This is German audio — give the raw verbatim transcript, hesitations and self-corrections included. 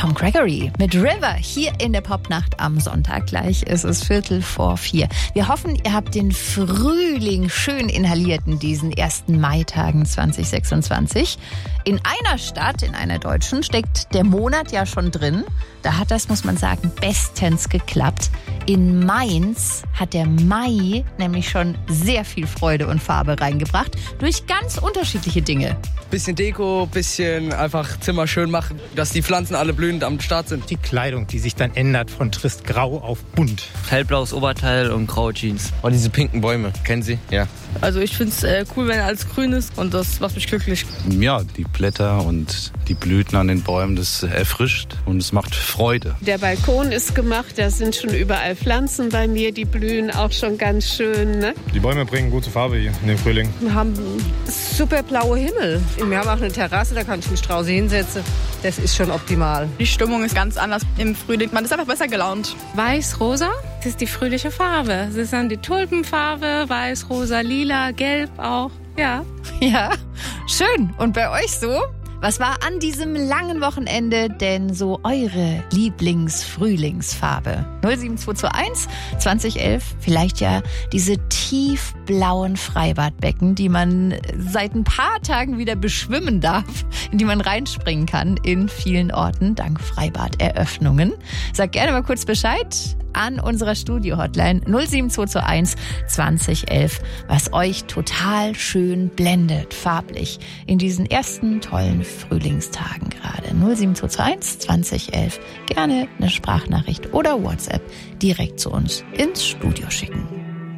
Tom Gregory mit River hier in der Popnacht am Sonntag. Gleich ist es Viertel vor vier. Wir hoffen, ihr habt den Frühling schön inhaliert in diesen ersten Maitagen zwanzig sechsundzwanzig. In einer Stadt, in einer deutschen, steckt der Monat ja schon drin. Da hat das, muss man sagen, bestens geklappt. In Mainz hat der Mai nämlich schon sehr viel Freude und Farbe reingebracht durch ganz unterschiedliche Dinge. Bisschen Deko, bisschen einfach Zimmer schön machen, dass die Pflanzen alle blühend am Start sind. Die Kleidung, die sich dann ändert von trist grau auf bunt. Hellblaues Oberteil und graue Jeans. Oh, diese pinken Bäume, kennen Sie? Ja. Also ich finde es äh, cool, wenn alles grün ist und das macht mich glücklich. Ja, die Blätter und die Blüten an den Bäumen, das erfrischt und es macht Freude. Der Balkon ist gemacht, da sind schon überall Pflanzen bei mir, die blühen auch schon ganz schön. Ne? Die Bäume bringen gute Farbe hier in den Frühling. Wir haben super blaue Himmel. Wir haben auch eine Terrasse, da kann ich mich draußen hinsetzen. Das ist schon optimal. Die Stimmung ist ganz anders im Frühling. Man ist einfach besser gelaunt. Weiß-rosa, das ist die fröhliche Farbe. Das ist dann die Tulpenfarbe, weiß, rosa, lila, gelb auch. Ja. Ja, schön. Und bei euch so? Was war an diesem langen Wochenende denn so eure Lieblings-Frühlingsfarbe? null sieben zwei zwei eins zwanzig elf, vielleicht ja diese tiefblauen Freibadbecken, die man seit ein paar Tagen wieder beschwimmen darf, in die man reinspringen kann in vielen Orten dank Freibaderöffnungen. Sagt gerne mal kurz Bescheid an unserer Studio-Hotline null sieben zwei zwei eins zwanzig elf, was euch total schön blendet, farblich, in diesen ersten tollen Frühlingstagen gerade. null sieben zwei zwei eins zwanzig elf, gerne eine Sprachnachricht oder WhatsApp direkt zu uns ins Studio schicken.